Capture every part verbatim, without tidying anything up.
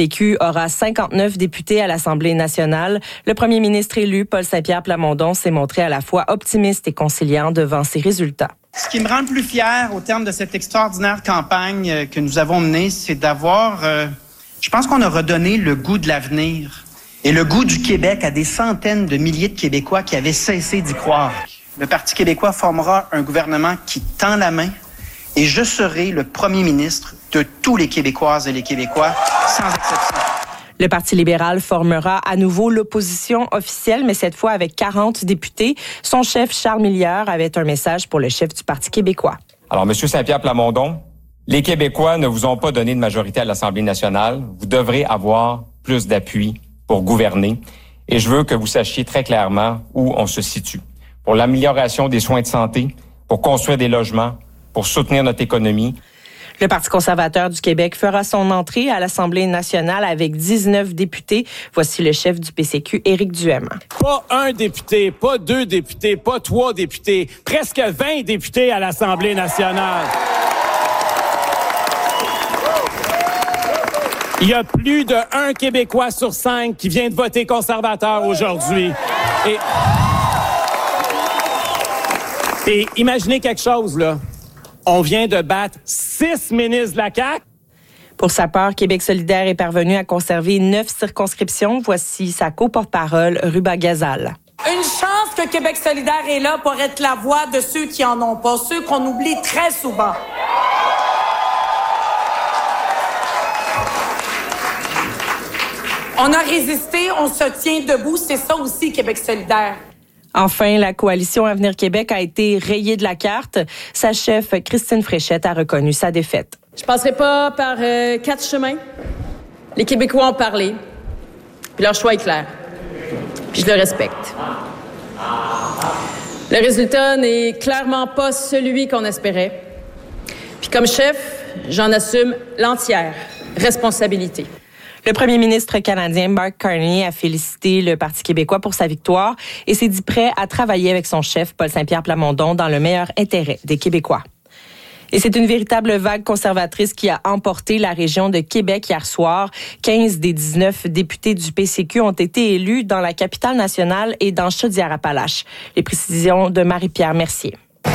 P Q aura cinquante-neuf députés à l'Assemblée nationale. Le premier ministre élu, Paul Saint-Pierre Plamondon, s'est montré à la fois optimiste et conciliant devant ces résultats. Ce qui me rend le plus fier au terme de cette extraordinaire campagne que nous avons menée, c'est d'avoir, euh, je pense qu'on a redonné le goût de l'avenir et le goût du Québec à des centaines de milliers de Québécois qui avaient cessé d'y croire. Le Parti québécois formera un gouvernement qui tend la main et je serai le premier ministre de tous les Québécoises et les Québécois, sans exception. Le Parti libéral formera à nouveau l'opposition officielle, mais cette fois avec quarante députés. Son chef, Charles Millière, avait un message pour le chef du Parti québécois. Alors, M. Saint-Pierre Plamondon, les Québécois ne vous ont pas donné de majorité à l'Assemblée nationale. Vous devrez avoir plus d'appui pour gouverner. Et je veux que vous sachiez très clairement où on se situe. Pour l'amélioration des soins de santé, pour construire des logements, pour soutenir notre économie. Le Parti conservateur du Québec fera son entrée à l'Assemblée nationale avec dix-neuf députés. Voici le chef du P C Q, Éric Duhem. Pas un député, pas deux députés, pas trois députés, presque vingt députés à l'Assemblée nationale. Il y a plus de un Québécois sur cinq qui vient de voter conservateur aujourd'hui. Et, et imaginez quelque chose, là. On vient de battre six ministres de la C A Q. Pour sa part, Québec solidaire est parvenu à conserver neuf circonscriptions. Voici sa co-porte-parole, Ruba Gazal. Une chance que Québec solidaire est là pour être la voix de ceux qui en ont pas, ceux qu'on oublie très souvent. On a résisté, on se tient debout, c'est ça aussi Québec solidaire. Enfin, la coalition Avenir Québec a été rayée de la carte. Sa chef, Christine Fréchette, a reconnu sa défaite. Je passerai pas par euh, quatre chemins. Les Québécois ont parlé. Puis leur choix est clair. Puis je le respecte. Le résultat n'est clairement pas celui qu'on espérait. Puis comme chef, j'en assume l'entière responsabilité. Le premier ministre canadien Mark Carney a félicité le Parti québécois pour sa victoire et s'est dit prêt à travailler avec son chef, Paul Saint-Pierre Plamondon, dans le meilleur intérêt des Québécois. Et c'est une véritable vague conservatrice qui a emporté la région de Québec hier soir. quinze des dix-neuf députés du P C Q ont été élus dans la capitale nationale et dans Chaudière-Appalaches. Les précisions de Marie-Pierre Mercier.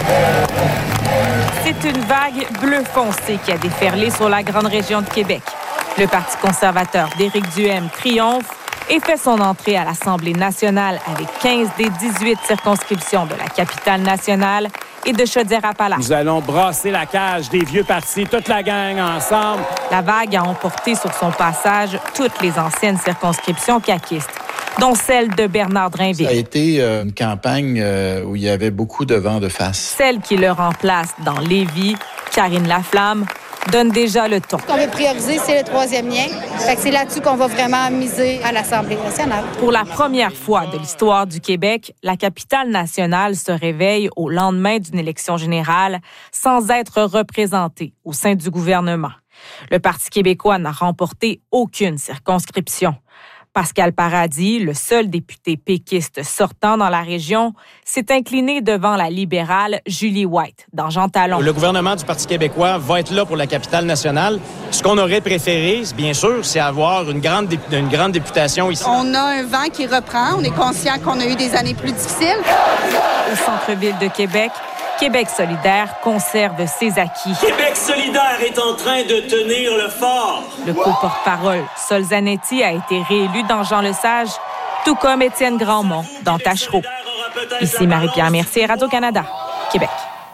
C'est une vague bleu foncé qui a déferlé sur la grande région de Québec. Le Parti conservateur d'Éric Duhem triomphe et fait son entrée à l'Assemblée nationale avec quinze des dix-huit circonscriptions de la capitale nationale et de Chaudière-Appalaches. Nous allons brasser la cage des vieux partis, toute la gang ensemble. La vague a emporté sur son passage toutes les anciennes circonscriptions caquistes, dont celle de Bernard Drainville. Ça a été euh, une campagne euh, où il y avait beaucoup de vent de face. Celle qui le remplace dans Lévis, Karine Laflamme, donne déjà le ton. Ce qu'on veut prioriser, c'est le troisième lien. Fait que c'est là-dessus qu'on va vraiment miser à l'Assemblée nationale. Pour la première fois de l'histoire du Québec, la capitale nationale se réveille au lendemain d'une élection générale sans être représentée au sein du gouvernement. Le Parti québécois n'a remporté aucune circonscription. Pascal Paradis, le seul député péquiste sortant dans la région, s'est incliné devant la libérale Julie White dans Jean Talon. Le gouvernement du Parti québécois va être là pour la capitale nationale. Ce qu'on aurait préféré, bien sûr, c'est avoir une grande, dé- une grande députation ici. On a un vent qui reprend. On est conscient qu'on a eu des années plus difficiles. Au centre-ville de Québec, Québec solidaire conserve ses acquis. Québec solidaire est en train de tenir le fort. Le co-porte-parole Sol Zanetti a été réélu dans Jean Lesage, tout comme Étienne Grandmont dans Tachereau. Ici Marie-Pierre Mercier, Radio-Canada, Québec.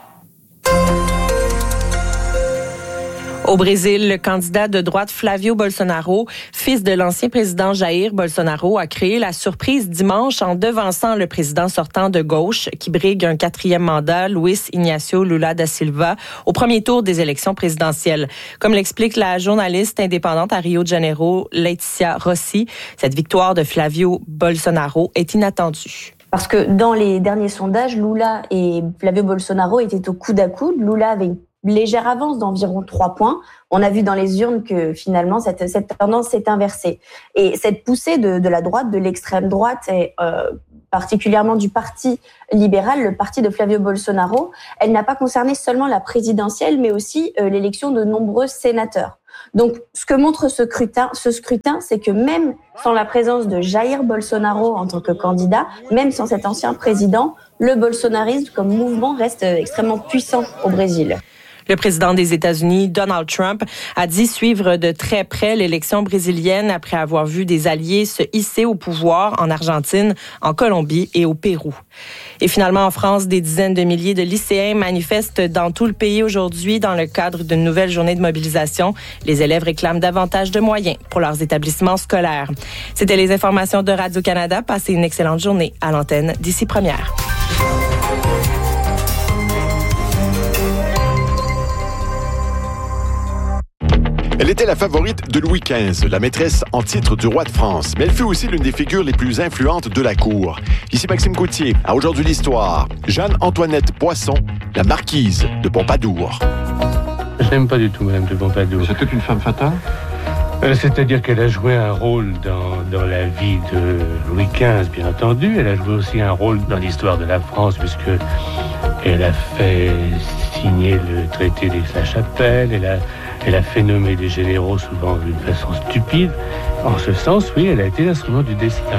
Au Brésil, le candidat de droite Flavio Bolsonaro, fils de l'ancien président Jair Bolsonaro, a créé la surprise dimanche en devançant le président sortant de gauche qui brigue un quatrième mandat, Luiz Inácio Lula da Silva, au premier tour des élections présidentielles. Comme l'explique la journaliste indépendante à Rio de Janeiro, Laetitia Rossi, cette victoire de Flavio Bolsonaro est inattendue. Parce que dans les derniers sondages, Lula et Flavio Bolsonaro étaient au coude à coude. Lula avait une légère avance d'environ trois points. On a vu dans les urnes que finalement cette, cette tendance s'est inversée. Et cette poussée de, de la droite, de l'extrême droite, et euh, particulièrement du parti libéral, le parti de Flavio Bolsonaro, elle n'a pas concerné seulement la présidentielle, mais aussi euh, l'élection de nombreux sénateurs. Donc, ce que montre ce scrutin, ce scrutin, c'est que même sans la présence de Jair Bolsonaro en tant que candidat, même sans cet ancien président, le bolsonarisme comme mouvement reste extrêmement puissant au Brésil. Le président des États-Unis, Donald Trump, a dit suivre de très près l'élection brésilienne après avoir vu des alliés se hisser au pouvoir en Argentine, en Colombie et au Pérou. Et finalement, en France, des dizaines de milliers de lycéens manifestent dans tout le pays aujourd'hui dans le cadre d'une nouvelle journée de mobilisation. Les élèves réclament davantage de moyens pour leurs établissements scolaires. C'était les informations de Radio-Canada. Passez une excellente journée à l'antenne d'Ici Première. Elle était la favorite de Louis quinze, la maîtresse en titre du roi de France, mais elle fut aussi l'une des figures les plus influentes de la cour. Ici Maxime Coutier, à Aujourd'hui l'Histoire, Jeanne-Antoinette Poisson, la marquise de Pompadour. Je n'aime pas du tout Madame de Pompadour. C'était une femme fatale ? euh, C'est-à-dire qu'elle a joué un rôle dans, dans la vie de Louis quinze, bien entendu. Elle a joué aussi un rôle dans l'histoire de la France, puisque elle a fait signer le traité d'Aix-la-Chapelle, elle a Elle a fait nommer des généraux souvent d'une façon stupide. En ce sens, oui, elle a été l'instrument du destin.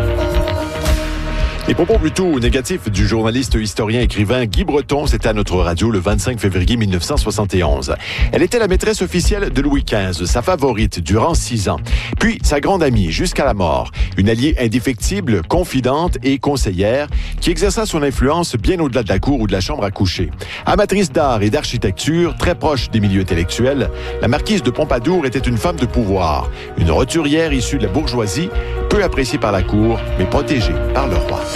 Les propos plutôt négatifs du journaliste, historien, écrivain Guy Breton, c'était à notre radio le vingt-cinq février mille neuf cent soixante et onze. Elle était la maîtresse officielle de Louis quinze, sa favorite durant six ans. Puis sa grande amie jusqu'à la mort, une alliée indéfectible, confidente et conseillère qui exerça son influence bien au-delà de la cour ou de la chambre à coucher. Amatrice d'art et d'architecture, très proche des milieux intellectuels, la marquise de Pompadour était une femme de pouvoir, une roturière issue de la bourgeoisie, peu appréciée par la cour, mais protégée par le roi.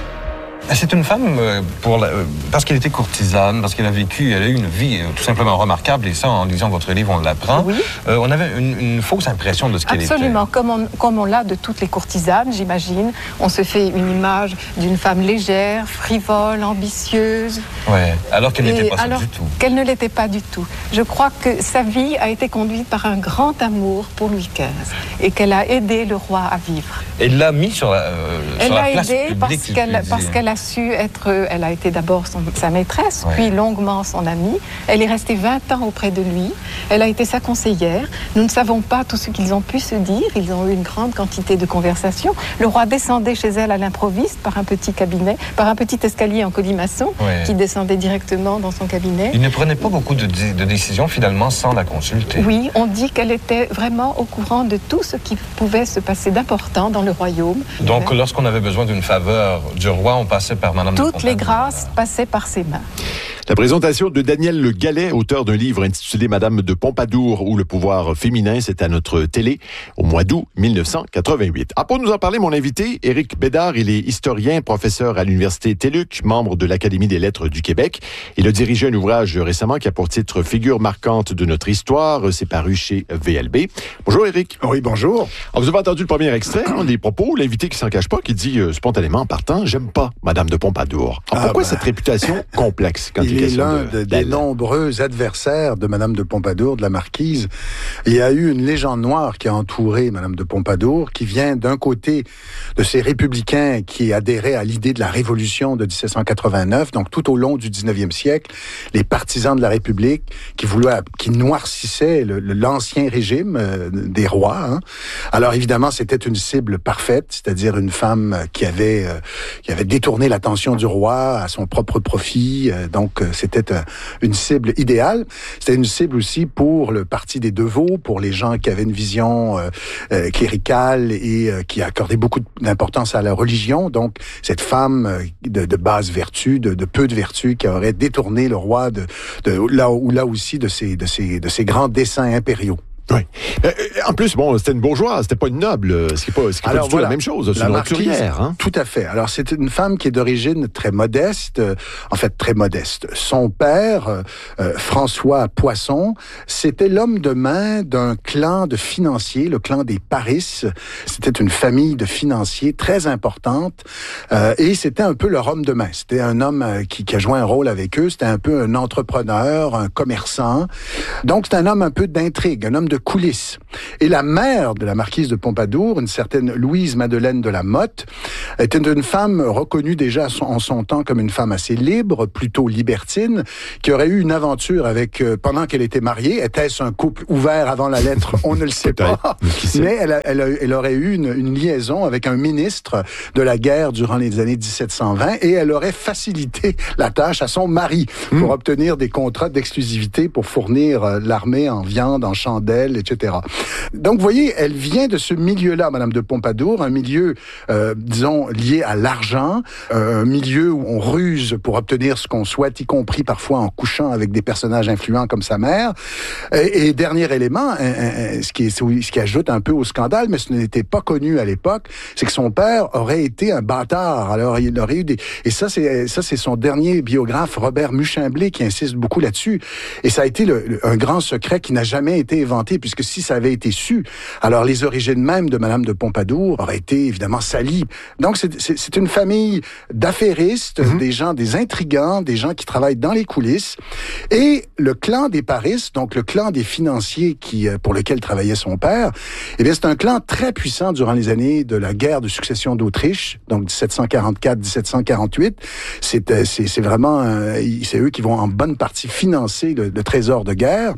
C'est une femme, euh, pour la, euh, parce qu'elle était courtisane, parce qu'elle a vécu, elle a eu une vie euh, tout simplement remarquable, et ça, en lisant votre livre, on l'apprend. Oui. Euh, on avait une, une fausse impression de ce qu'elle était. Absolument, comme on, comme on l'a de toutes les courtisanes, j'imagine. On se fait une image d'une femme légère, frivole, ambitieuse. Ouais, alors qu'elle n'était pas ça du tout. Qu'elle ne l'était pas du tout. Je crois que sa vie a été conduite par un grand amour pour Louis quinze et qu'elle a aidé le roi à vivre. Elle l'a mis sur la, euh, elle sur la place aidé publique. parce qu'elle, parce qu'elle a su être, elle a été d'abord son, sa maîtresse, ouais. Puis longuement son amie. Elle est restée vingt ans auprès de lui. Elle a été sa conseillère. Nous ne savons pas tout ce qu'ils ont pu se dire. Ils ont eu une grande quantité de conversations. Le roi descendait chez elle à l'improviste par un petit cabinet, par un petit escalier en colimaçon, ouais. Qui descendait directement dans son cabinet. Il ne prenait pas beaucoup de, de décisions finalement sans la consulter. Oui, on dit qu'elle était vraiment au courant de tout ce qui pouvait se passer d'important dans le royaume. Donc ouais. Lorsqu'on avait besoin d'une faveur du roi, on passait par Madame de Pompadour. Toutes les grâces passaient par ses mains. La présentation de Daniel Le Gallet, auteur d'un livre intitulé Madame de Pompadour ou le pouvoir féminin, c'est à notre télé au mois d'août mille neuf cent quatre-vingt-huit. Ah, pour nous en parler, mon invité, Éric Bédard, il est historien, professeur à l'Université TÉLUQ, membre de l'Académie des lettres du Québec. Il a dirigé un ouvrage récemment qui a pour titre Figures marquantes de notre histoire. C'est paru chez V L B. Bonjour Éric. Oui, bonjour. Alors, vous avez entendu le premier extrait, hein, des propos, l'invité qui s'en cache pas, qui dit euh, spontanément en partant, j'aime pas Madame de Pompadour. Alors, ah, pourquoi ben... cette réputation complexe quand il est l'un de, des nombreux adversaires de Madame de Pompadour, de la marquise. Il y a eu une légende noire qui a entouré Madame de Pompadour, qui vient d'un côté de ces républicains qui adhéraient à l'idée de la Révolution de dix-sept cent quatre-vingt-neuf, donc tout au long du dix-neuvième siècle, les partisans de la République qui voulaient, qui noircissaient le, le, l'ancien régime euh, des rois. Hein. Alors évidemment, c'était une cible parfaite, c'est-à-dire une femme qui avait, euh, qui avait détourné l'attention du roi à son propre profit. Euh, donc c'était une cible idéale. C'était une cible aussi pour le parti des Devots, pour les gens qui avaient une vision euh, euh, cléricale et euh, qui accordaient beaucoup d'importance à la religion. Donc, cette femme euh, de, de basse vertu, de, de peu de vertu, qui aurait détourné le roi de, de là ou là aussi de ses, de ses, de ses grands desseins impériaux. Oui. Euh, en plus, bon, c'était une bourgeoise, c'était pas une noble, ce qui n'est pas, ce qui est pas du tout voilà, la même chose, c'est une roturière. Hein? Tout à fait. Alors, c'est une femme qui est d'origine très modeste, euh, en fait, très modeste. Son père, euh, François Poisson, c'était l'homme de main d'un clan de financiers, le clan des Paris. C'était une famille de financiers très importante, euh, et c'était un peu leur homme de main. C'était un homme euh, qui, qui a joué un rôle avec eux, c'était un peu un entrepreneur, un commerçant. Donc, c'est un homme un peu d'intrigue, un homme de de coulisses. Et la mère de la marquise de Pompadour, une certaine Louise Madeleine de la Motte, était une femme reconnue déjà en son temps comme une femme assez libre, plutôt libertine, qui aurait eu une aventure avec, euh, pendant qu'elle était mariée. Était-ce un couple ouvert avant la lettre? On ne le sait pas. Mais elle, a, elle, a, elle aurait eu une, une liaison avec un ministre de la guerre durant les années dix-sept cent vingt et elle aurait facilité la tâche à son mari pour mmh. obtenir des contrats d'exclusivité pour fournir euh, l'armée en viande, en chandelles, et cetera. Donc, vous voyez, elle vient de ce milieu-là, Madame de Pompadour, un milieu, euh, disons, lié à l'argent, euh, un milieu où on ruse pour obtenir ce qu'on souhaite, y compris parfois en couchant avec des personnages influents comme sa mère. Et, et dernier élément, un, un, ce, qui est, ce qui ajoute un peu au scandale, mais ce n'était pas connu à l'époque, c'est que son père aurait été un bâtard. Alors, il aurait eu des... Et ça, c'est, ça, c'est son dernier biographe, Robert Muchimblé, qui insiste beaucoup là-dessus. Et ça a été le, le, un grand secret qui n'a jamais été inventé, puisque si ça avait été su, alors les origines même de Madame de Pompadour auraient été évidemment salies. Donc, c'est, c'est, c'est une famille d'affairistes, mm-hmm. des gens, des intrigants, des gens qui travaillent dans les coulisses. Et le clan des Paris, donc le clan des financiers qui, pour lequel travaillait son père, eh bien, c'est un clan très puissant durant les années de la guerre de succession d'Autriche, donc dix-sept cent quarante-quatre à dix-sept cent quarante-huit. C'est, c'est, c'est vraiment, euh, c'est eux qui vont en bonne partie financer le, le trésor de guerre.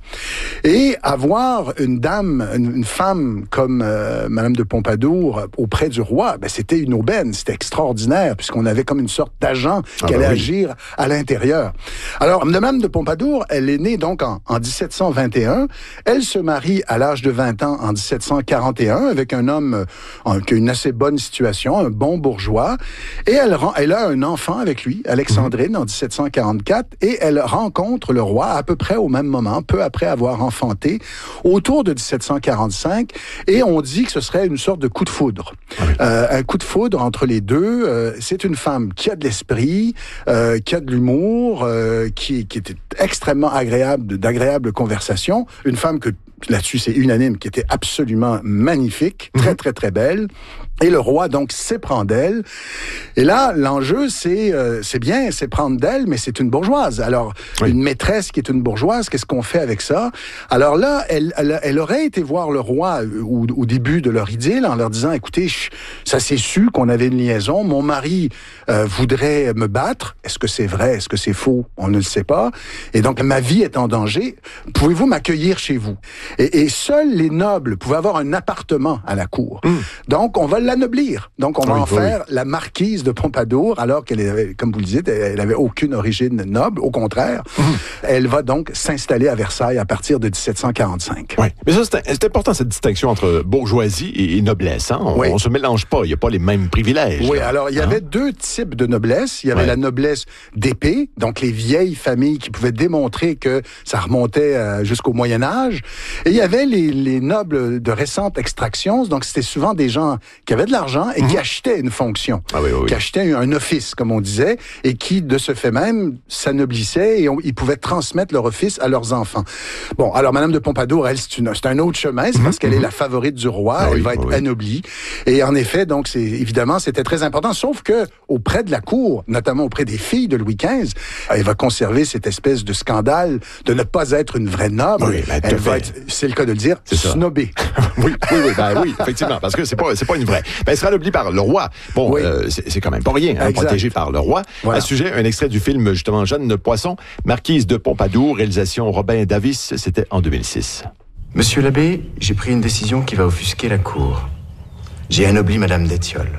Et avoir une dame, une, une femme comme euh, Madame de Pompadour auprès du roi, ben, c'était une aubaine, c'était extraordinaire, puisqu'on avait comme une sorte d'agent qui ah allait ben oui. agir à l'intérieur. Alors, Madame de Pompadour, elle est née donc en, en dix-sept cent vingt et un. Elle se marie à l'âge de vingt ans en dix-sept cent quarante et un avec un homme euh, qui a une assez bonne situation, un bon bourgeois. Et elle, elle a un enfant avec lui, Alexandrine, mmh. en dix-sept cent quarante-quatre, et elle rencontre le roi à peu près au même moment, peu après avoir enfanté, autour de dix-sept cent quarante-cinq, et on dit que ce serait une sorte de coup de foudre. Ah oui. euh, un coup de foudre entre les deux. Euh, c'est une femme qui a de l'esprit, euh, qui a de l'humour, euh, qui, qui était extrêmement agréable, d'agréable conversation. Une femme que, là-dessus, c'est unanime, qui était absolument magnifique, très, mmh. très, très belle. Et le roi, donc, s'éprend d'elle. Et là, l'enjeu, c'est euh, c'est bien, c'est prendre d'elle, mais c'est une bourgeoise. Alors, oui. une maîtresse qui est une bourgeoise, qu'est-ce qu'on fait avec ça? Alors là, elle, elle, elle aurait été voir le roi au, au début de leur idylle en leur disant, écoutez, ça s'est su qu'on avait une liaison, mon mari euh, voudrait me battre. Est-ce que c'est vrai? Est-ce que c'est faux? On ne le sait pas. Et donc, ma vie est en danger. Pouvez-vous m'accueillir chez vous? Et, et seuls les nobles pouvaient avoir un appartement à la cour. Mmh. Donc, on va l'anoblir. Donc, on va oui, en oui. faire la marquise de Pompadour, alors qu'elle avait, comme vous le dites, elle avait aucune origine noble. Au contraire, mmh. elle va donc s'installer à Versailles à partir de dix-sept cent quarante-cinq. Oui, mais ça, c'est, c'est important, cette distinction entre bourgeoisie et, et noblesse. Hein? On, oui. on se mélange pas, il n'y a pas les mêmes privilèges. Oui, alors, il y hein? avait deux types de noblesse. Il y avait ouais. la noblesse d'épée, donc les vieilles familles qui pouvaient démontrer que ça remontait euh, jusqu'au Moyen-Âge. Et il y avait les, les nobles de récente extraction, donc c'était souvent des gens qui avaient de l'argent et mmh. qui achetaient une fonction, ah oui, oui, oui. qui achetaient un office, comme on disait, et qui, de ce fait même, s'anoblissaient et on, ils pouvaient transmettre leur office à leurs enfants. Bon, alors, Madame de Pompadour, elle, c'est, une, c'est un autre chemin, c'est mmh. parce qu'elle mmh. est la favorite du roi, ah elle oui, va être oui. anoblie. Et en effet, donc, c'est, évidemment, c'était très important, sauf que auprès de la cour, notamment auprès des filles de Louis quinze, elle va conserver cette espèce de scandale de ne pas être une vraie noble. Oui, ben, elle va être, c'est le cas de le dire, snobée. oui, oui, oui, ben, oui, effectivement, parce que c'est pas, c'est pas une vraie. Ben, elle sera anoblie par le roi. Bon, oui. euh, c'est, c'est quand même pas rien, hein, protégée par le roi. Voilà. À ce sujet, un extrait du film, justement, Jeanne Poisson, Marquise de Pompadour, réalisation Robin Davis, c'était en deux mille six. Monsieur l'abbé, j'ai pris une décision qui va offusquer la cour. J'ai anobli Madame d'Étiole.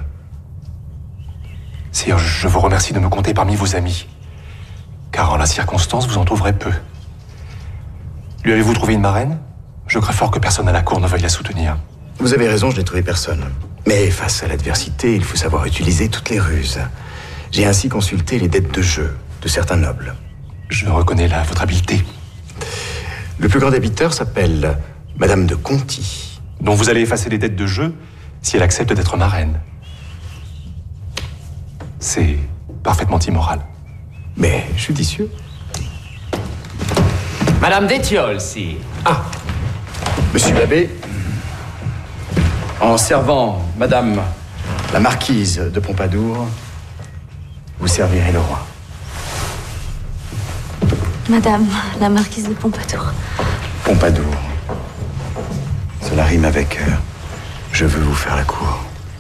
Sire, je vous remercie de me compter parmi vos amis, car en la circonstance, vous en trouverez peu. Lui avez-vous trouvé une marraine? Je crains fort que personne à la cour ne veuille la soutenir. Vous avez raison, je n'ai trouvé personne. Mais face à l'adversité, il faut savoir utiliser toutes les ruses. J'ai ainsi consulté les dettes de jeu de certains nobles. Je reconnais là votre habileté. Le plus grand débiteur s'appelle Madame de Conti. Dont vous allez effacer les dettes de jeu si elle accepte d'être marraine. C'est parfaitement immoral. Mais judicieux. Madame d'Étiole, si. Ah, monsieur l'abbé, en servant Madame la marquise de Pompadour, vous servirez le roi. Madame la marquise de Pompadour. Pompadour. Cela rime avec euh, « je veux vous faire la cour ».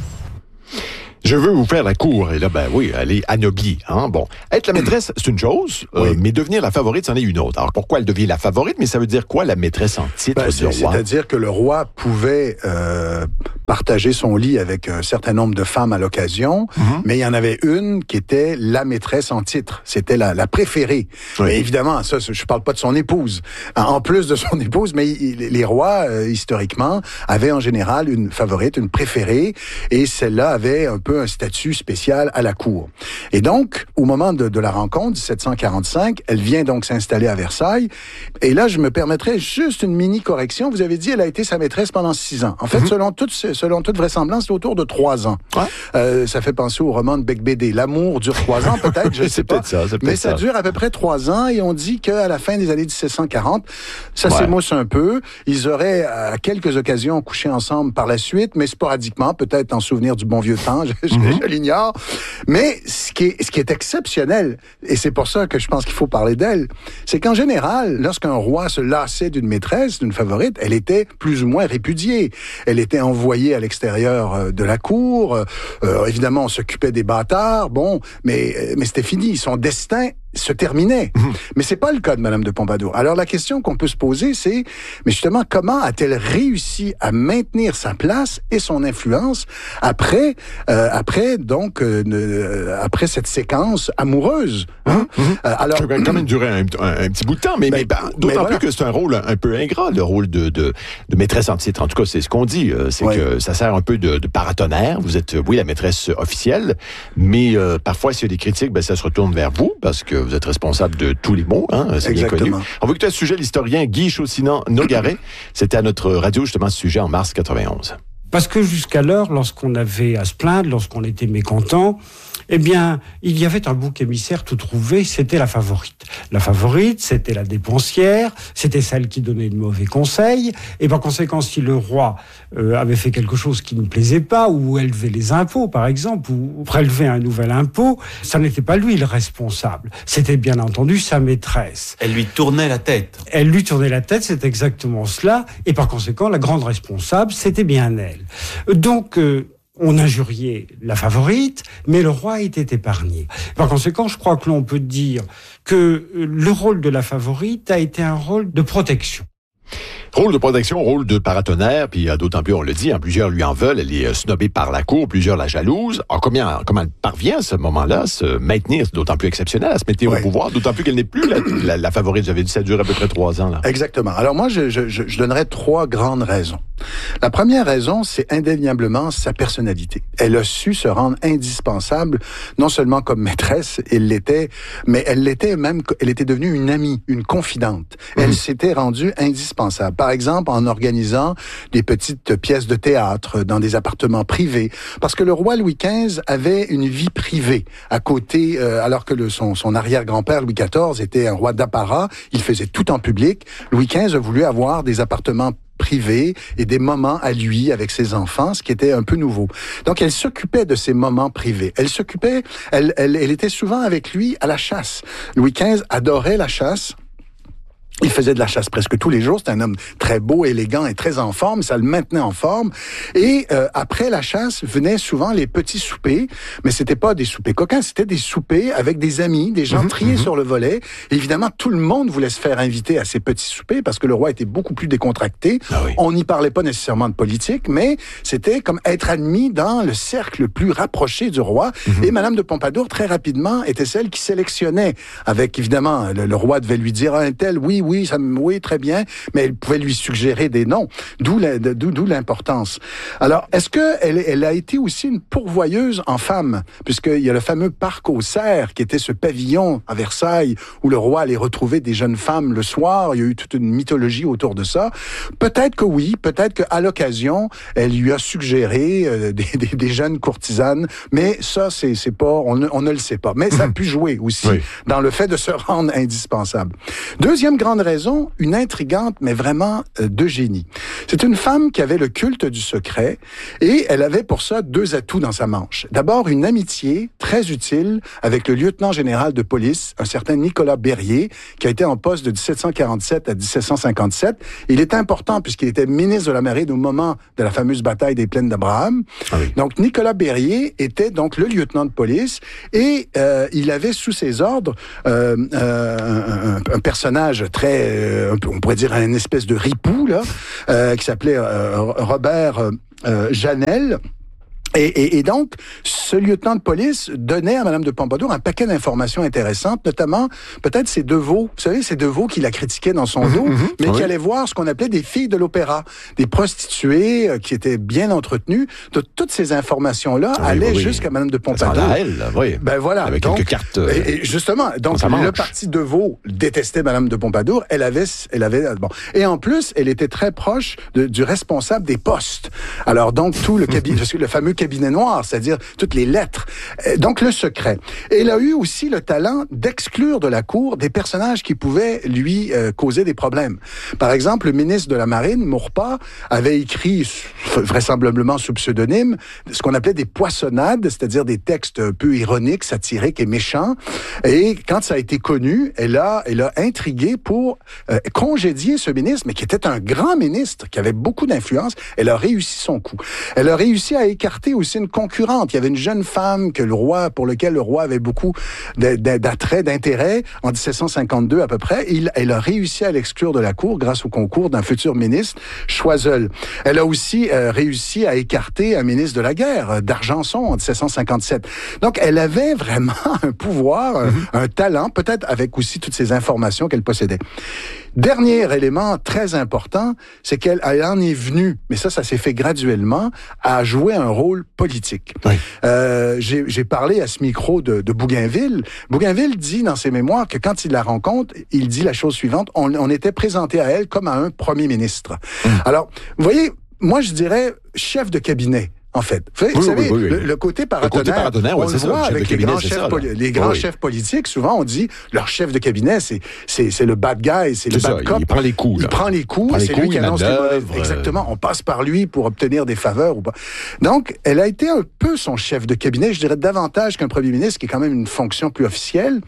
Je veux vous faire la cour. Et là, ben oui, elle est anoblie. Hein? Bon, être la maîtresse, c'est une chose, oui. euh, mais devenir la favorite, c'en est une autre. Alors, pourquoi elle devient la favorite? Mais ça veut dire quoi, la maîtresse en titre ben, du roi? C'est-à-dire que le roi pouvait euh, partager son lit avec un certain nombre de femmes à l'occasion, mm-hmm. mais il y en avait une qui était la maîtresse en titre. C'était la, la préférée. Oui. Et évidemment, ça, je parle pas de son épouse. En plus de son épouse, mais les rois, euh, historiquement, avaient en général une favorite, une préférée, et celle-là avait un peu un statut spécial à la cour. Et donc, au moment de, de la rencontre, dix-sept cent quarante-cinq, elle vient donc s'installer à Versailles. Et là, je me permettrais juste une mini-correction. Vous avez dit, elle a été sa maîtresse pendant six ans. En fait, mm-hmm. selon, toute, selon toute vraisemblance, c'est autour de trois ans. Ouais. Euh, ça fait penser au roman de Becbédé. L'amour dure trois ans, peut-être, je ne sais pas. Ça, mais ça, ça dure à peu près trois ans et on dit qu'à la fin des années dix-sept cent quarante, ça ouais. s'émousse un peu. Ils auraient, à quelques occasions, couché ensemble par la suite, mais sporadiquement, peut-être en souvenir du bon vieux temps. Je, mm-hmm. je l'ignore. Mais ce qui est, ce qui est exceptionnel, et c'est pour ça que je pense qu'il faut parler d'elle, c'est qu'en général, lorsqu'un roi se lassait d'une maîtresse, d'une favorite, elle était plus ou moins répudiée. Elle était envoyée à l'extérieur de la cour. Euh, évidemment, on s'occupait des bâtards. Bon, mais, mais c'était fini. Son destin se terminait. Mmh. Mais c'est pas le cas de Madame de Pompadour. Alors, la question qu'on peut se poser, c'est, mais justement, comment a-t-elle réussi à maintenir sa place et son influence après, euh, après, donc, euh, après cette séquence amoureuse? Hein? Mmh. Euh, alors, ça va quand même durer un, un, un petit bout de temps, mais, mais, mais d'autant mais voilà. plus que c'est un rôle un peu ingrat, le rôle de, de, de maîtresse en titre. En tout cas, c'est ce qu'on dit. C'est oui. que ça sert un peu de, de paratonnerre. Vous êtes, oui, la maîtresse officielle, mais euh, parfois, s'il y a des critiques, ben, ça se retourne vers vous, parce que vous êtes responsable de tous les mots, hein, c'est bien connu. On veut que tu aies ce sujet, l'historien Guy Chaussinan-Nogaret. C'était à notre radio, justement, ce sujet en mars quatre-vingt-onze. Parce que jusqu'alors, lorsqu'on avait à se plaindre, lorsqu'on était mécontent, eh bien, il y avait un bouc émissaire tout trouvé, c'était la favorite. La favorite, c'était la dépensière, c'était celle qui donnait de mauvais conseils, et par conséquent, si le roi euh, avait fait quelque chose qui ne plaisait pas, ou élevait les impôts, par exemple, ou prélevait un nouvel impôt, ça n'était pas lui le responsable. C'était bien entendu sa maîtresse. Elle lui tournait la tête. Elle lui tournait la tête, c'est exactement cela, et par conséquent, la grande responsable, c'était bien elle. Donc, euh, on injuriait la favorite, mais le roi était épargné. Par conséquent, je crois que l'on peut dire que le rôle de la favorite a été un rôle de protection. Rôle de protection, rôle de paratonnerre, puis d'autant plus, on le dit, hein, plusieurs lui en veulent, elle est snobée par la cour, plusieurs la jalousent. Alors, combien, comment elle parvient à ce moment-là à se maintenir, d'autant plus exceptionnel, à se mettre oui. au pouvoir, d'autant plus qu'elle n'est plus la, la, la favorite. J'avais dit ça dure à peu près trois ans. Là. Exactement. Alors moi, je, je, je donnerais trois grandes raisons. La première raison, c'est indéniablement sa personnalité. Elle a su se rendre indispensable, non seulement comme maîtresse, elle l'était, mais elle l'était même, elle était devenue une amie, une confidente. Mmh. Elle s'était rendue indispensable. Par exemple, en organisant des petites pièces de théâtre dans des appartements privés. Parce que le roi Louis quinze avait une vie privée à côté, euh, alors que le, son, son arrière-grand-père Louis quatorze était un roi d'apparat. Il faisait tout en public. Louis quinze a voulu avoir des appartements privés et des moments à lui avec ses enfants, ce qui était un peu nouveau. Donc, elle s'occupait de ces moments privés. Elle s'occupait, elle, elle, elle était souvent avec lui à la chasse. Louis quinze adorait la chasse. Il faisait de la chasse presque tous les jours. C'était un homme très beau, élégant et très en forme. Ça le maintenait en forme. Et euh, après la chasse, venaient souvent les petits soupers. Mais c'était pas des soupers coquins, c'était des soupers avec des amis, des gens mmh, triés mmh. sur le volet. Et évidemment, tout le monde voulait se faire inviter à ces petits soupers parce que le roi était beaucoup plus décontracté. Ah oui. On n'y parlait pas nécessairement de politique, mais c'était comme être admis dans le cercle le plus rapproché du roi. Mmh. Et Madame de Pompadour, très rapidement, était celle qui sélectionnait. Avec, évidemment, le, le roi devait lui dire un tel, oui, Oui, ça, oui, très bien, mais elle pouvait lui suggérer des noms, d'où, la, d'où, d'où l'importance. Alors, est-ce qu'elle elle a été aussi une pourvoyeuse en femmes? Puisqu'il y a le fameux parc aux cerfs, qui était ce pavillon à Versailles, où le roi allait retrouver des jeunes femmes le soir. Il y a eu toute une mythologie autour de ça. Peut-être que oui, peut-être qu'à l'occasion, elle lui a suggéré euh, des, des, des jeunes courtisanes, mais ça, c'est, c'est pas, on ne, on ne le sait pas. Mais ça a pu jouer aussi oui. dans le fait de se rendre indispensable. Deuxième grande grande raison, une intrigante, mais vraiment euh, de génie. C'est une femme qui avait le culte du secret et elle avait pour ça deux atouts dans sa manche. D'abord, une amitié très utile avec le lieutenant général de police, un certain Nicolas Berryer, qui a été en poste de dix-sept cent quarante-sept à dix-sept cent cinquante-sept. Il est important puisqu'il était ministre de la Marine au moment de la fameuse bataille des Plaines d'Abraham. Ah oui. Donc, Nicolas Berryer était donc le lieutenant de police et euh, il avait sous ses ordres euh, euh, un, un personnage très, euh, on pourrait dire un espèce de ripou, là, euh, qui s'appelait euh, Robert euh, Janel. Et, et, et donc, ce lieutenant de police donnait à Mme de Pompadour un paquet d'informations intéressantes, notamment peut-être ces deux veaux, vous savez, ces deux veaux qui la critiquaient dans son dos, mmh, mmh, mais oui. qui allaient voir ce qu'on appelait des filles de l'opéra, des prostituées euh, qui étaient bien entretenues. De, toutes ces informations-là oui, allaient oui, jusqu'à Mme de Pompadour. À elle, oui. Ben voilà. Avec donc, quelques cartes. Euh, et, et justement, donc le parti de Vaux détestait Mme de Pompadour. Elle avait, elle avait, bon. Et en plus, elle était très proche de, du responsable des postes. Alors donc tout le cabinet, le fameux cabinet noir, c'est-à-dire toutes les lettres. Donc, le secret. Et elle a eu aussi le talent d'exclure de la cour des personnages qui pouvaient lui euh, causer des problèmes. Par exemple, le ministre de la Marine, Maurepas, avait écrit, vraisemblablement sous pseudonyme, ce qu'on appelait des poissonnades, c'est-à-dire des textes un peu ironiques, satiriques et méchants. Et quand ça a été connu, elle a, elle a intrigué pour euh, congédier ce ministre, mais qui était un grand ministre, qui avait beaucoup d'influence. Elle a réussi son coup. Elle a réussi à écarter aussi une concurrente. Il y avait une jeune femme que le roi, pour lequel le roi avait beaucoup d'attrait, d'intérêt, en dix-sept cent cinquante-deux à peu près. Il, elle a réussi à l'exclure de la cour grâce au concours d'un futur ministre, Choiseul. Elle a aussi euh, réussi à écarter un ministre de la guerre, d'Argenson, en dix-sept cent cinquante-sept. Donc, elle avait vraiment un pouvoir, un, mm-hmm. un talent, peut-être avec aussi toutes ces informations qu'elle possédait. Dernier élément très important, c'est qu'elle elle en est venue, mais ça, ça s'est fait graduellement, à jouer un rôle politique. Oui. Euh, j'ai, j'ai parlé à ce micro de, de Bougainville. Bougainville dit dans ses mémoires que quand il la rencontre, il dit la chose suivante, on, on était présenté à elle comme à un premier ministre. Mmh. Alors, vous voyez, moi je dirais chef de cabinet. En fait, vous, oui, vous savez, oui, oui, oui. Le, le côté paratonnerre, le côté paratonnerre, on ouais, le voit ça, avec les cabinet, grands, chefs, ça, poli- les grands oui. chefs politiques. Souvent, on dit leur chef de cabinet, c'est c'est, c'est le bad guy, c'est, c'est le bad ça, cop. Il prend les coups. Il là. prend les coups. Prend les c'est coups, lui qui annonce les mauvaises. Exactement. On passe par lui pour obtenir des faveurs ou pas. Donc, elle a été un peu son chef de cabinet. Je dirais davantage qu'un premier ministre, qui est quand même une fonction plus officielle.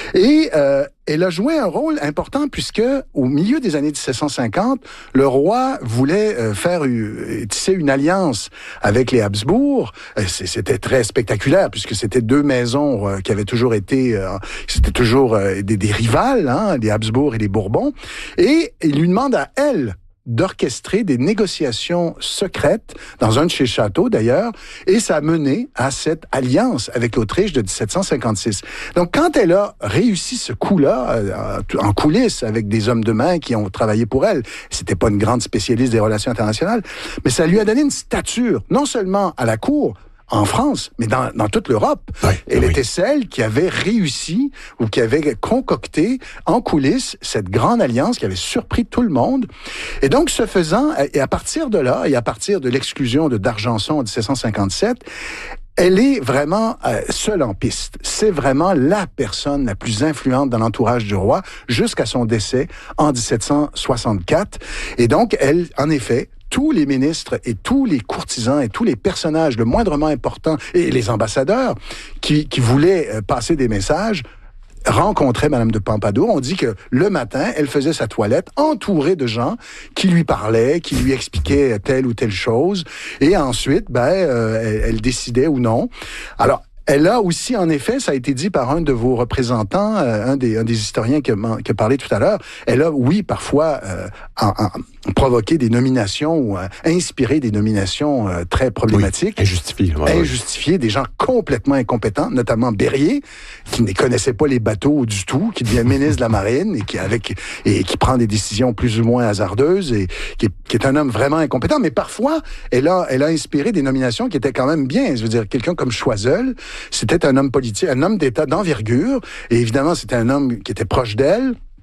Et euh, elle a joué un rôle important puisque, au milieu des années dix-sept cent cinquante, le roi voulait euh, faire euh, tisser une alliance avec les Habsbourg. Euh, c'était très spectaculaire puisque c'était deux maisons euh, qui avaient toujours été, euh, c'était toujours euh, des, des rivales, hein, les Habsbourg et les Bourbons. Et il lui demande à elle d'orchestrer des négociations secrètes dans un de ses châteaux, d'ailleurs, et ça a mené à cette alliance avec l'Autriche de dix-sept cent cinquante-six. Donc, quand elle a réussi ce coup-là, euh, en coulisses, avec des hommes de main qui ont travaillé pour elle, c'était pas une grande spécialiste des relations internationales, mais ça lui a donné une stature, non seulement à la cour, en France, mais dans, dans toute l'Europe. Oui, elle oui. était celle qui avait réussi ou qui avait concocté en coulisses cette grande alliance qui avait surpris tout le monde. Et donc, ce faisant, et à partir de là, et à partir de l'exclusion de d'Argenson en dix-sept cent cinquante-sept, elle est vraiment euh, seule en piste. C'est vraiment la personne la plus influente dans l'entourage du roi jusqu'à son décès en dix-sept cent soixante-quatre. Et donc, elle, en effet, tous les ministres et tous les courtisans et tous les personnages le moindrement importants et les ambassadeurs qui, qui voulaient euh, passer des messages rencontrait Madame de Pompadour. On dit que le matin, elle faisait sa toilette entourée de gens qui lui parlaient, qui lui expliquaient telle ou telle chose. Et ensuite, ben, euh, elle, elle décidait ou non. Alors, elle a aussi, en effet, ça a été dit par un de vos représentants, euh, un, des, un des historiens qui a, qui a parlé tout à l'heure, elle a, oui, parfois euh, en, en, provoqué des nominations ou euh, inspiré des nominations euh, très problématiques. Oui, injustifiées. Ouais, injustifiées, ouais. Des gens complètement incompétents, notamment Berryer, qui ne connaissait pas les bateaux du tout, qui devient ministre de la Marine et qui, avec, et qui prend des décisions plus ou moins hasardeuses et qui est, qui est un homme vraiment incompétent. Mais parfois, elle a, elle a inspiré des nominations qui étaient quand même bien. Je veux dire, quelqu'un comme Choiseul, c'était un homme politique, un homme d'État d'envergure, et évidemment, c'était un homme qui était proche d'elle.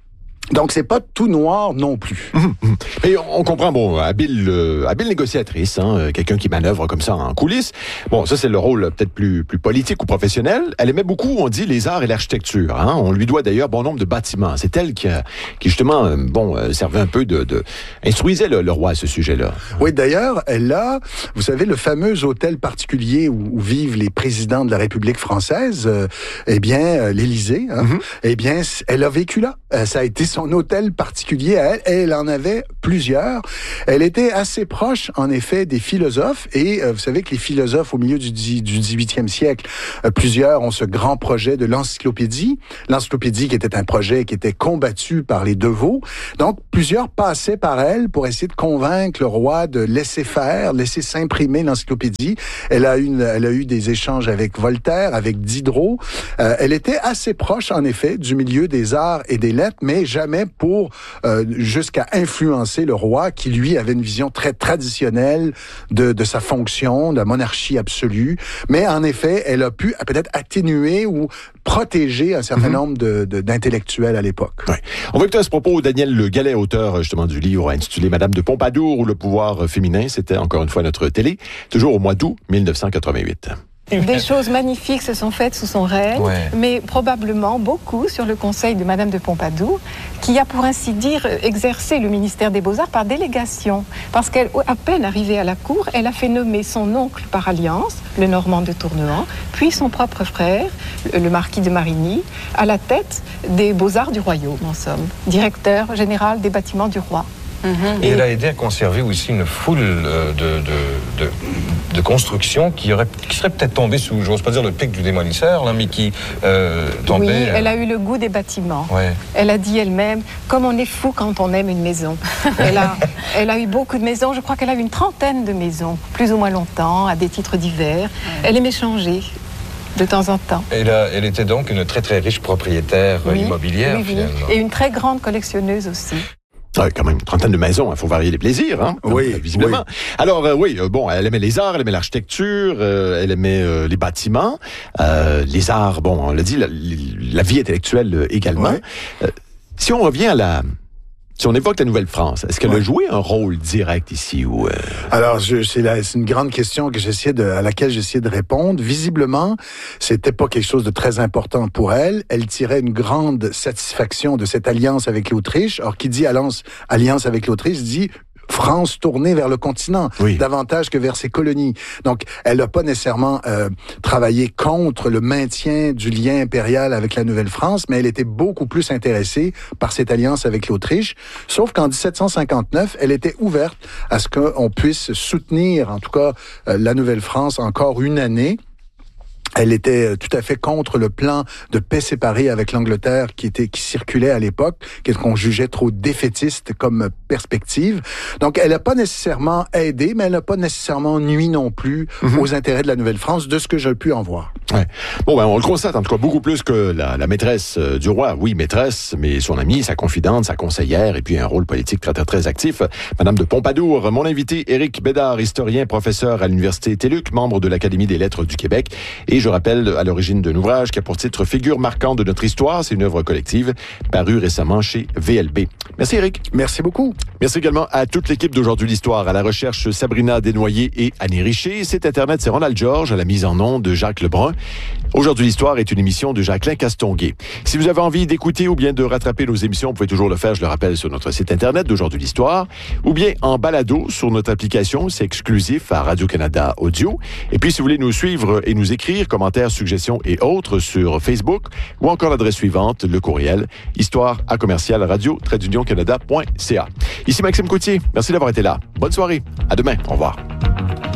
Donc, c'est pas tout noir non plus. Mais on comprend, bon, habile, euh, habile négociatrice, hein, quelqu'un qui manœuvre comme ça en coulisses. Bon, ça, c'est le rôle peut-être plus, plus politique ou professionnel. Elle aimait beaucoup, on dit, les arts et l'architecture. Hein. On lui doit d'ailleurs bon nombre de bâtiments. C'est elle qui, a, qui justement, euh, bon, euh, servait un peu de... de instruisait le, le roi à ce sujet-là. Oui, d'ailleurs, elle a, vous savez, le fameux hôtel particulier où, où vivent les présidents de la République française, euh, eh bien, euh, l'Élysée, hein, mm-hmm. eh bien, elle a vécu là. Euh, ça a été son hôtel particulier à elle. Elle en avait plusieurs. Elle était assez proche, en effet, des philosophes. Et euh, vous savez que les philosophes, au milieu du, du dix-huitième siècle, euh, plusieurs ont ce grand projet de l'encyclopédie. L'encyclopédie qui était un projet qui était combattu par les Deveau. Donc, plusieurs passaient par elle pour essayer de convaincre le roi de laisser faire, laisser s'imprimer l'encyclopédie. Elle a eu, une, elle a eu des échanges avec Voltaire, avec Diderot. Euh, elle était assez proche, en effet, du milieu des arts et des lettres, mais jamais pour euh, jusqu'à influencer le roi qui, lui, avait une vision très traditionnelle de, de sa fonction, de la monarchie absolue. Mais en effet, elle a pu peut-être atténuer ou protéger un certain mm-hmm. nombre de, de, d'intellectuels à l'époque. Ouais. On va écouter à ce propos Daniel Le Gallais, auteur justement du livre intitulé Madame de Pompadour ou le pouvoir féminin. C'était encore une fois notre télé, toujours au mois d'août dix-neuf cent quatre-vingt-huit. Des choses magnifiques se sont faites sous son règne, ouais. mais probablement beaucoup sur le conseil de Madame de Pompadour, qui a pour ainsi dire exercé le ministère des Beaux-Arts par délégation. Parce qu'elle, à peine arrivée à la cour, elle a fait nommer son oncle par alliance, le Normand de Tournehan, puis son propre frère, le marquis de Marigny, à la tête des Beaux-Arts du Royaume, en somme, directeur général des bâtiments du roi. Mm-hmm. Et elle a aidé à conserver aussi une foule de, de, de, de constructions qui, aurait, qui seraient peut-être tombées sous, j'ose pas dire le pic du démolisseur, là, mais qui euh, tombaient... Oui, elle a eu le goût des bâtiments. Ouais. Elle a dit elle-même, comme on est fou quand on aime une maison. elle, a, elle a eu beaucoup de maisons, je crois qu'elle a eu une trentaine de maisons, plus ou moins longtemps, à des titres divers. Ouais. Elle aimait changer de temps en temps. Elle, a, elle était donc une très très riche propriétaire oui. immobilière, oui, oui. finalement. Et une très grande collectionneuse aussi. Ouais, quand même, une trentaine de maisons, il faut varier les plaisirs, hein, oui, euh, visiblement. Oui. Alors, euh, oui, euh, bon, elle aimait les arts, elle aimait l'architecture, euh, elle aimait euh, les bâtiments, euh, les arts, bon, on l'a dit, la, la vie intellectuelle euh, également. Ouais. Euh, si on revient à la... Si on évoque la Nouvelle-France, est-ce qu'elle ouais. a joué un rôle direct ici ou euh... Alors, je, c'est, la, c'est une grande question que j'essaie de, à laquelle j'essaie de répondre. Visiblement, c'était pas quelque chose de très important pour elle. Elle tirait une grande satisfaction de cette alliance avec l'Autriche. Or, qui dit alliance, alliance avec l'Autriche dit France tournée vers le continent, oui. davantage que vers ses colonies. Donc, elle n'a pas nécessairement euh, travaillé contre le maintien du lien impérial avec la Nouvelle-France, mais elle était beaucoup plus intéressée par cette alliance avec l'Autriche. Sauf qu'en dix-sept cent cinquante-neuf, elle était ouverte à ce qu'on puisse soutenir, en tout cas, euh, la Nouvelle-France encore une année. Elle était tout à fait contre le plan de paix séparée avec l'Angleterre qui était qui circulait à l'époque, qu'on jugeait trop défaitiste comme perspective. Donc, elle n'a pas nécessairement aidé, mais elle n'a pas nécessairement nui non plus mm-hmm. aux intérêts de la Nouvelle-France, de ce que j'ai pu en voir. Ouais. Bon, ben, on le constate en tout cas beaucoup plus que la, la maîtresse euh, du roi. Oui, maîtresse, mais son amie, sa confidente, sa conseillère, et puis un rôle politique très, très, très actif. Madame de Pompadour, mon invité, Éric Bédard, historien, professeur à l'Université TÉLUQ, membre de l'Académie des lettres du Québec, et je rappelle, à l'origine d'un ouvrage qui a pour titre Figure marquante de notre histoire. C'est une œuvre collective parue récemment chez V L B. Merci, Éric. Merci beaucoup. Merci également à toute l'équipe d'Aujourd'hui l'Histoire, à la recherche Sabrina Desnoyers et Annie Richer. C'est Internet, c'est Ronald Georges, à la mise en onde de Jacques Lebrun. Aujourd'hui l'Histoire est une émission de Jacqueline Castonguay. Si vous avez envie d'écouter ou bien de rattraper nos émissions, vous pouvez toujours le faire, je le rappelle, sur notre site Internet d'Aujourd'hui l'Histoire, ou bien en balado sur notre application, c'est exclusif à Radio-Canada Audio. Et puis, si vous voulez nous suivre et nous écrire, commentaires, suggestions et autres sur Facebook, ou encore l'adresse suivante, le courriel, histoire à commercial radio trait d'union canada point c a. Ici Maxime Coutier, merci d'avoir été là. Bonne soirée, à demain, au revoir.